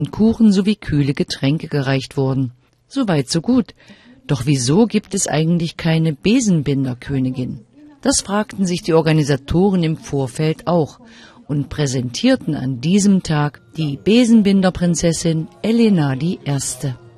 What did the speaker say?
Kuchen sowie kühle Getränke gereicht wurden. Soweit so gut. Doch wieso gibt es eigentlich keine Besenbinderkönigin? Das fragten sich die Organisatoren im Vorfeld auch und präsentierten an diesem Tag die Besenbinderprinzessin Elena I.